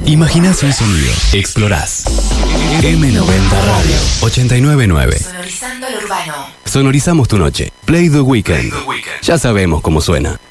Imaginás un sonido, explorás. M90 Radio 899. Sonorizando lo urbano. Sonorizamos tu noche. Play the Weekend. Ya sabemos cómo suena.